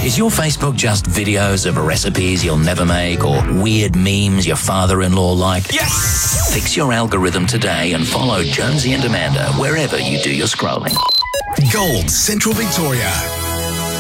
Is your Facebook just videos of recipes you'll never make or weird memes your father-in-law liked? Yes! Fix your algorithm today and follow Jonesy and Amanda wherever you do your scrolling. Gold Central Victoria.